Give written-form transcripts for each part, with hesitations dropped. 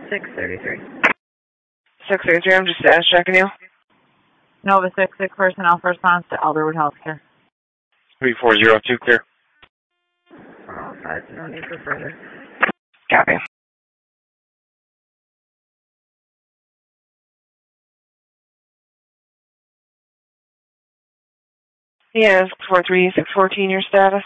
633. 633, I'm just status checking you. Nova 66 personnel for response to Elderwood Healthcare. 3402, clear. All five, no need for further. Copy. Yeah, 643, 614, your status.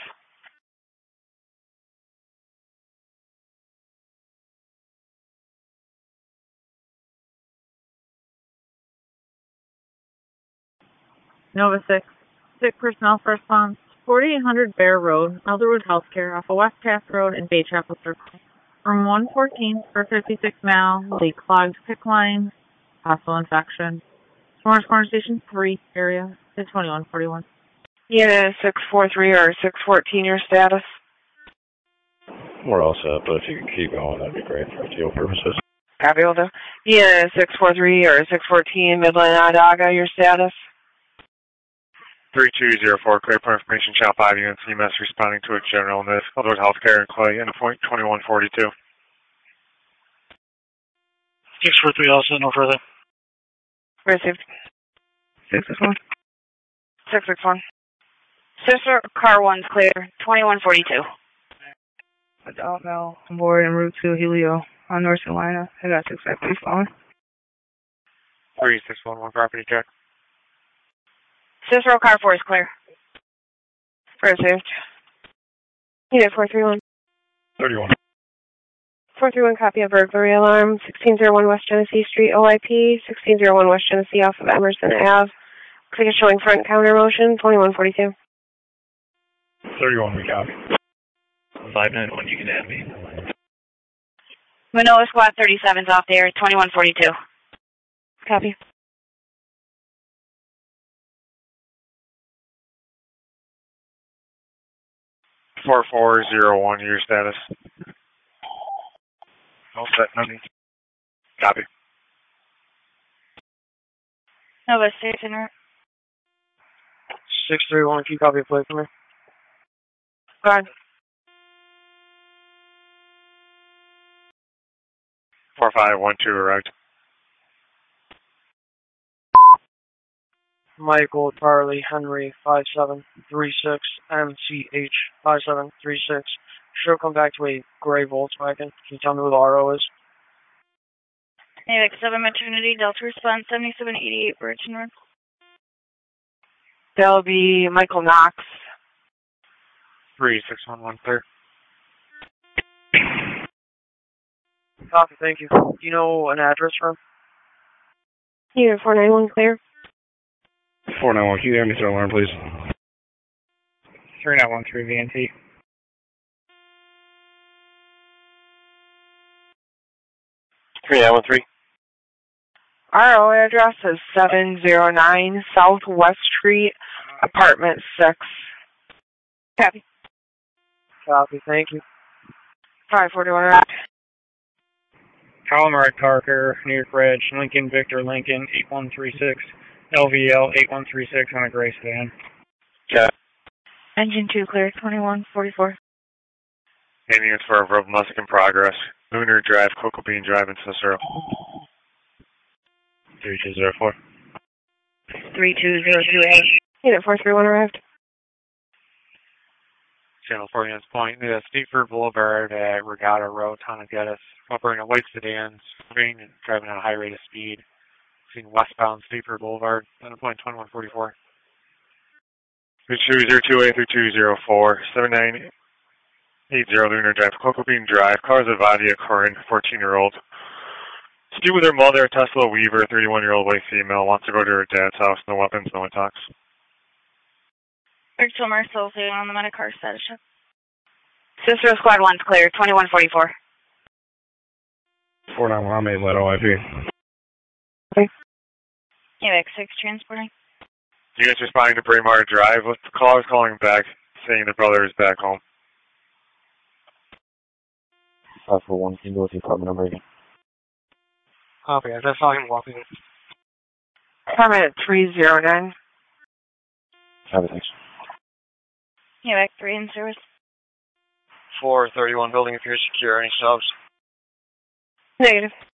Nova 6 personnel for response, 4800 Bear Road, Elderwood Healthcare, off of West Taft Road and Bay Chapel Circle. From 114 for 56 now, leak clogged PIC line, possible infection. Morris Corner Station 3 area is 2141. Yeah, 643 or 614, your status. We're all set, but if you could keep going, that'd be great for FTO purposes. Copy, will do. Yeah, 643 or 614, Midland Onondaga, your status. 3204, clear for information, Channel 5 units, EMS responding to a general illness, Elderwood Healthcare and Clay, endpoint 2142. 643 also, no further. Received. 661. 661. Sister, car 1's clear, 2142. Adult male on board en route to Helio on North Carolina. I got 653 phone. 3611, property check. Cicero, car 4 is clear. Received. Unit 431. 31. 431, copy of burglary alarm, 1601 West Genesee Street, OIP, 1601 West Genesee off of Emerson Ave. Looks like it's showing front counter motion, 2142. 31, we copy. 591, you can add me. Manoa Squad 37's off there, 2142. Copy. Four 401, your status. All set, nothing. Copy. Nova 6 en route. 631, can you copy a plate for me? Go ahead. 4512, arrived. Michael Charlie Henry 5736 MCH 5736. She'll come back to a gray Volkswagen. Can you tell me who the RO is? AVIC 7 Maternity, Delta Response 7788 Birchen Road. That'll be Michael Knox. 3611, clear. Copy, thank you. Do you know an address for him? Unit 491, clear. 491, can you hear me through alarm, please? 3913 VNT. Three 913. RO address is 709 Southwest Street, Apartment 6. Copy. Copy, thank you. 541, right. Column right car care, New York Ridge, Lincoln Victor Lincoln 8136, LVL 8136 on a gray sedan. Yeah. Engine 2 clear, 2144. And units for Rob Musk in progress. Lunar Drive, Cocoa Bean Drive, and Cicero. 3204. 3202A. Unit 431 arrived. Channel 4 units point. Steeper Boulevard at Regatta Road, Town of Geddes. Operating a white sedan, moving and driving at a high rate of speed. Seen westbound Steeper Boulevard, point 2144. 3202A through 204, 7980 Lunar Drive, Cocoa Bean Drive. Cars of Vadia Corin, 14-year-old. Stu with her mother, Tesla Weaver, 31-year-old white female, wants to go to her dad's house. No weapons, no attacks. Virtual Marcel on the Medicar status check. Cicero Squad 1's clear, 2144. 491, I'm 8 lead OIP. AVIC 6 transporting. Units responding to Braemar Drive. With the caller's calling back, saying the brother is back home. 541, can you go with the apartment number again? Copy, I just saw him walking. Apartment 309. Copy, thanks. AVIC 3 in service. 431 building appears secure. Any subs? Negative.